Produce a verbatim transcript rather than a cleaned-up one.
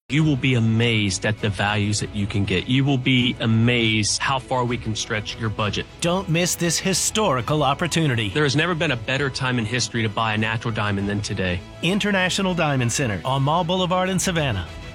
You will be amazed at the values that you can get. You will be amazed how far we can stretch your budget. Don't miss this historical opportunity. There has never been a better time in history to buy a natural diamond than today. International Diamond Center on Mall Boulevard in Savannah.